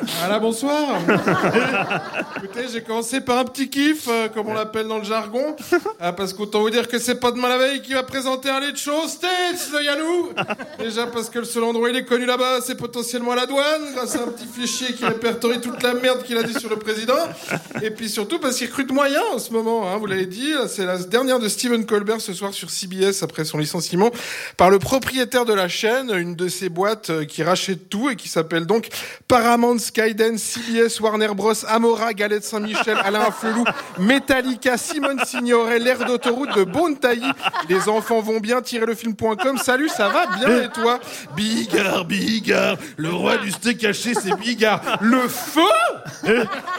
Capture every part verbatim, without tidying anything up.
Voilà, bonsoir. Écoutez, j'ai commencé par un petit kiff, euh, comme on l'appelle dans le jargon, euh, parce qu'autant vous dire que c'est pas demain la veille qui va présenter un late show States, le Yannou. Déjà parce que le seul endroit où il est connu là-bas, c'est potentiellement à la douane, grâce à un petit fichier qui répertorie toute la merde qu'il a dit sur le président. Et puis surtout parce qu'il recrute moyen en ce moment, hein, vous l'avez dit, c'est la dernière de Stephen Colbert ce soir sur C B S après son licenciement par le propriétaire de la chaîne, une de ces boîtes euh, qui rachète tout et qui s'appelle donc Paramount, Skydance, C B S, Warner Bros, Amora, Galette Saint-Michel, Alain Flelou, Metallica, Simone Signoret, l'air d'autoroute de Bontailly. Les enfants vont bien, tirer le film point com. Salut, ça va bien et toi? Bigard, Bigard, le roi du steak haché, c'est Bigard. Le feu.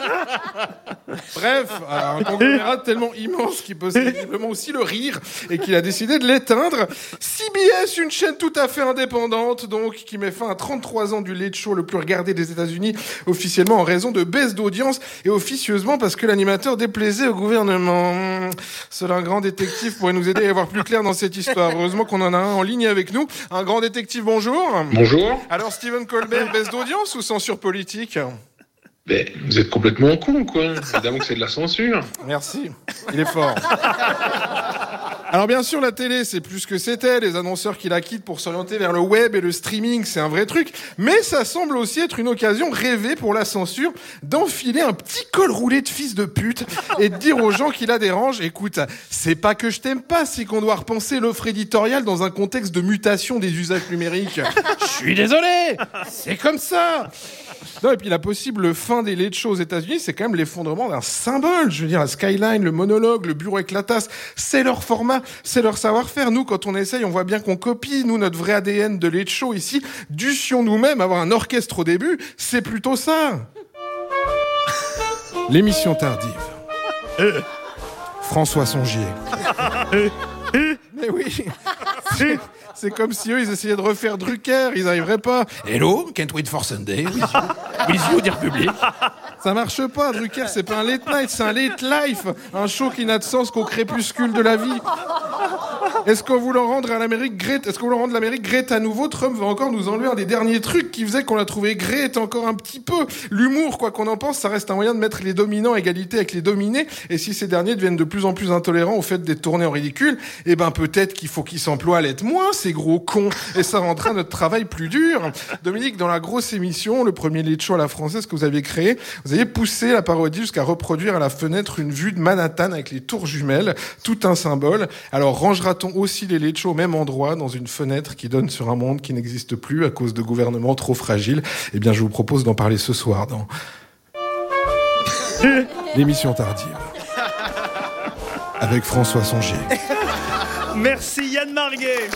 Bref, un conglomérat tellement immense qu'il possède visiblement aussi le rire et qu'il a décidé de l'éteindre. C B S, une chaîne tout à fait indépendante, donc, qui met fin à trente-trois ans du late show le plus regardé des États-Unis, officiellement en raison de baisse d'audience et officieusement parce que l'animateur déplaisait au gouvernement. Seul un grand détective pourrait nous aider à y voir plus clair dans cette histoire. Heureusement qu'on en a un en ligne avec nous. Un grand détective, bonjour. Bonjour. Alors, Stephen Colbert, baisse d'audience ou censure politique? Ben, vous êtes complètement con, quoi. Évidemment que c'est de la censure. Merci. Il est fort. Alors bien sûr, la télé, c'est plus que c'était. Les annonceurs qui la quittent pour s'orienter vers le web et le streaming, c'est un vrai truc. Mais ça semble aussi être une occasion rêvée pour la censure d'enfiler un petit col roulé de fils de pute et de dire aux gens qui la dérangent, écoute, c'est pas que je t'aime pas, c'est qu'on doit repenser l'offre éditoriale dans un contexte de mutation des usages numériques. Je suis désolé, c'est comme ça. Non, et puis la possible fin des late shows aux États-Unis, c'est quand même l'effondrement d'un symbole. Je veux dire, la Skyline, le monologue, le bureau avec la tasse, c'est leur format, c'est leur savoir-faire. Nous, quand on essaye, on voit bien qu'on copie. Nous, notre vrai A D N de late show ici, dussions nous-mêmes avoir un orchestre au début, c'est plutôt ça. L'émission tardive. Euh. François Songier. Euh. Mais oui. C'est... C'est comme si eux, ils essayaient de refaire Drucker, ils n'arriveraient pas. Hello, can't wait for Sunday, with you, with you dear public. Ça marche pas, Drucker, c'est pas un late night, c'est un late life. Un show qui n'a de sens qu'au crépuscule de la vie. Est-ce qu'on voulait rendre à l'Amérique great, est-ce qu'on voulait rendre l'Amérique great à nouveau? Trump va encore nous enlever un des derniers trucs qui faisait qu'on l'a trouvé great encore un petit peu. L'humour, quoi qu'on en pense, ça reste un moyen de mettre les dominants à égalité avec les dominés. Et si ces derniers deviennent de plus en plus intolérants au fait d'être tournés en ridicule, eh ben peut-être qu'il faut qu'ils s'emploient à l'être moins, ces gros cons. Et ça rendra notre travail plus dur. Dominique, dans la grosse émission, le premier late show à la française que vous aviez créé, vous avez poussé la parodie jusqu'à reproduire à la fenêtre une vue de Manhattan avec les tours jumelles, tout un symbole. Alors rangera-t-on aussi les late shows au même endroit, dans une fenêtre qui donne sur un monde qui n'existe plus à cause de gouvernements trop fragiles? Eh bien, je vous propose d'en parler ce soir dans l'émission tardive avec François Songier. Merci Yann Marguet.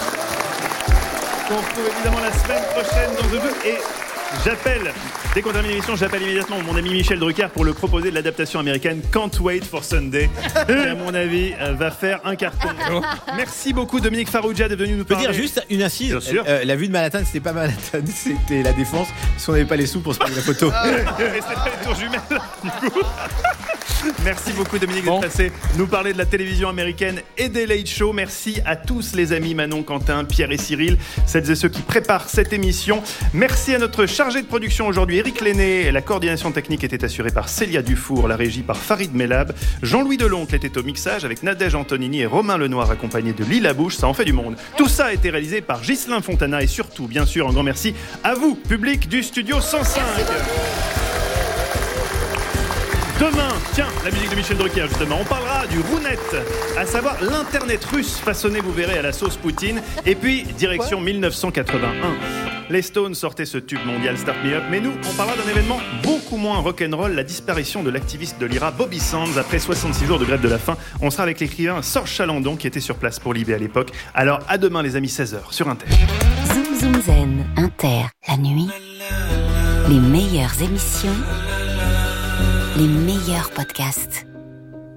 On se retrouve évidemment la semaine prochaine dans The Deux. Et j'appelle, dès qu'on termine l'émission, j'appelle immédiatement mon ami Michel Drucker pour le proposer de l'adaptation américaine Can't Wait for Sunday, qui à mon avis va faire un carton. Merci beaucoup Dominique Farrugia d'être venu nous parler. Je peux dire juste une incise. Bien sûr. Euh, la vue de Manhattan, c'était pas Manhattan, c'était la Défense. Si on n'avait pas les sous pour se prendre la photo. Et c'était pas les tours jumelles, du coup. Merci beaucoup Dominique bon. d'être passé nous parler de la télévision américaine et des late shows. Merci à tous les amis Manon, Quentin, Pierre et Cyril, celles et ceux qui préparent cette émission. Merci à notre chargé de production aujourd'hui, Éric Lenné. La coordination technique était assurée par Célia Dufour, la régie par Farid Mellab. Jean-Louis Deloncle était au mixage avec Nadège Antonini et Romain Lenoir accompagné de Lila Bouche. Ça en fait du monde. Tout ça a été réalisé par Ghislain Fontana et surtout, bien sûr, un grand merci à vous, public du Studio cent cinq. Demain, tiens, la musique de Michel Drucker, justement, on parlera du Rounet, à savoir l'internet russe façonné, vous verrez, à la sauce Poutine. Et puis, direction dix-neuf cent quatre-vingt-un. Les Stones sortaient ce tube mondial Start Me Up, mais nous, on parlera d'un événement beaucoup moins rock'n'roll, la disparition de l'activiste de l'I R A Bobby Sands après soixante-six jours de grève de la faim. On sera avec l'écrivain Serge Chalandon qui était sur place pour Libé à l'époque. Alors, à demain les amis, seize heures sur Inter. Zoom Zoom Zen, Inter, la nuit, les meilleures émissions, les meilleurs podcasts.